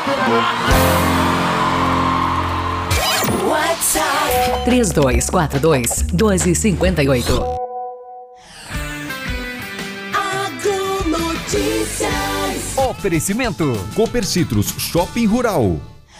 WhatsApp 3242-1258. Oferecimento Cooper Citrus Shopping Rural.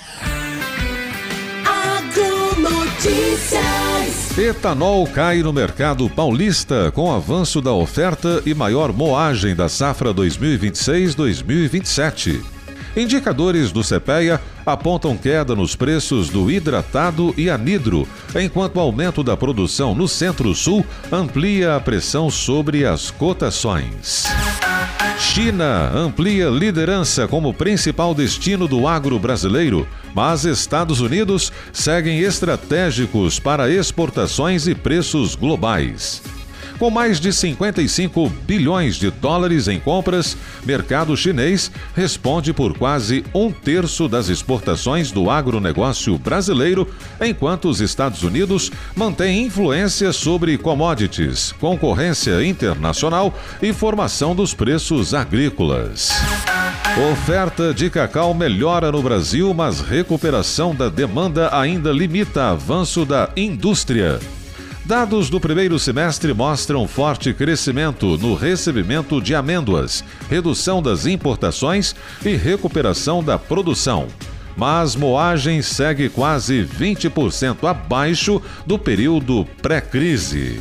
Etanol cai no mercado paulista com avanço da oferta e maior moagem da safra 2026-2027. Indicadores do CPEA apontam queda nos preços do hidratado e anidro, enquanto o aumento da produção no Centro-Sul amplia a pressão sobre as cotações. China amplia liderança como principal destino do agro brasileiro, mas Estados Unidos seguem estratégicos para exportações e preços globais. Com mais de 55 bilhões de dólares em compras, mercado chinês responde por quase 1/3 das exportações do agronegócio brasileiro, enquanto os Estados Unidos mantêm influência sobre commodities, concorrência internacional e formação dos preços agrícolas. Oferta de cacau melhora no Brasil, mas recuperação da demanda ainda limita avanço da indústria. Dados do primeiro semestre mostram forte crescimento no recebimento de amêndoas, redução das importações e recuperação da produção. Mas moagem segue quase 20% abaixo do período pré-crise.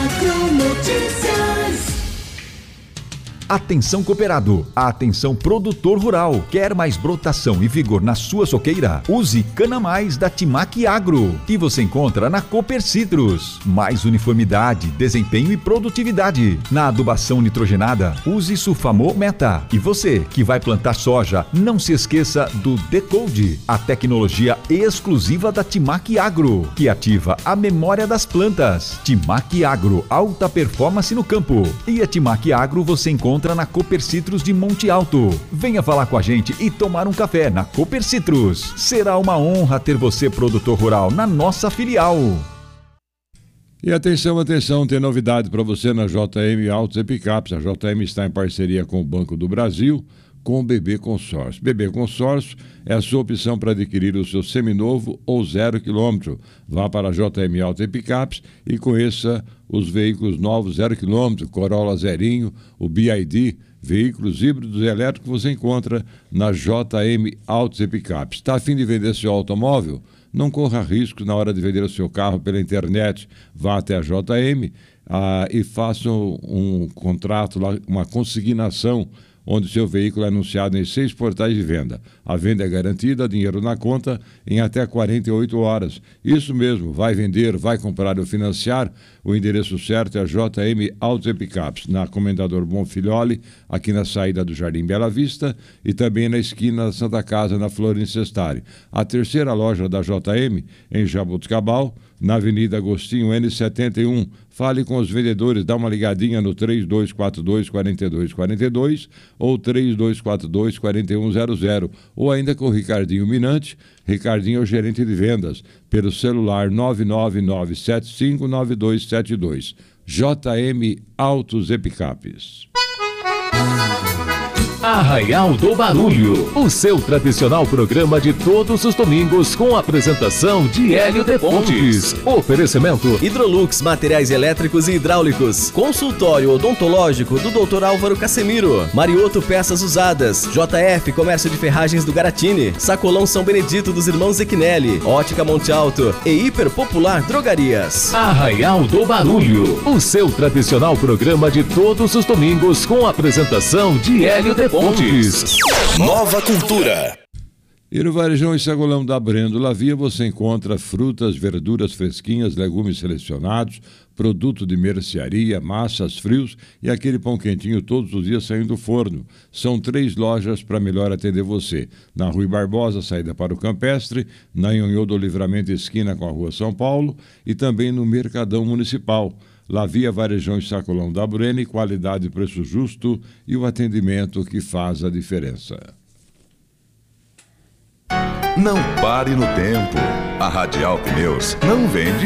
Atenção cooperado, atenção produtor rural. Quer mais brotação e vigor na sua soqueira? Use Cana Mais da Timac Agro, que você encontra na Cooper Citrus. Mais uniformidade, desempenho e produtividade. Na adubação nitrogenada, use Sulfamo Meta. E você que vai plantar soja, não se esqueça do Decode, a tecnologia exclusiva da Timac Agro, que ativa a memória das plantas. Timac Agro, alta performance no campo. E a Timac Agro você encontra na Cooper Citrus de Monte Alto. Venha falar com a gente e tomar um café na Cooper Citrus. Será uma honra ter você, produtor rural, na nossa filial. E atenção, atenção, tem novidade para você na JM Autos e Picapes. A JM está em parceria com o Banco do Brasil, com o BB Consórcio. BB Consórcio é a sua opção para adquirir o seu seminovo ou 0 km. Vá para a JM Autos e Picapes e conheça os veículos novos 0 km, Corolla zerinho, o BYD, veículos híbridos e elétricos você encontra na JM Autos e Picapes. Está a fim de vender seu automóvel? Não corra riscos na hora de vender o seu carro pela internet. Vá até a JM e faça um contrato, lá, uma consignação, onde seu veículo é anunciado em 6 portais de venda. A venda é garantida, dinheiro na conta, em até 48 horas. Isso mesmo, vai vender, vai comprar ou financiar, o endereço certo é a JM Autos e Picapes, na Comendador Bonfilholi, aqui na saída do Jardim Bela Vista, e também na esquina da Santa Casa, na Florencio Sestari. A terceira loja da JM, em Jaboticabal, na Avenida Agostinho N71. Fale com os vendedores, dá uma ligadinha no 3242-4242 ou 3242-4100, ou ainda com o Ricardinho Minante. Ricardinho é o gerente de vendas, pelo celular 999759272. JM Autos e Picapes. Arraial do Barulho, o seu tradicional programa de todos os domingos com a apresentação de Hélio de Pontes. Oferecimento Hidrolux, materiais elétricos e hidráulicos. Consultório odontológico do Dr. Álvaro Casemiro. Marioto Peças Usadas. JF Comércio de Ferragens do Garatini. Sacolão São Benedito dos Irmãos Zequinelli. Ótica Monte Alto e Hiper Popular Drogarias. Arraial do Barulho, o seu tradicional programa de todos os domingos com a apresentação de Hélio de Pontes. Nova Cultura. E no Varejão e Sacolão da Brêndola Via você encontra frutas, verduras fresquinhas, legumes selecionados, produto de mercearia, massas, frios e aquele pão quentinho todos os dias saindo do forno. São 3 lojas para melhor atender você. Na Rui Barbosa, saída para o Campestre, na Nhonhô do Livramento, esquina com a Rua São Paulo, e também no Mercadão Municipal. Lá Via Varejão e Sacolão da Brene, qualidade e preço justo e o atendimento que faz a diferença. Não pare no tempo. A Radial Pneus não vende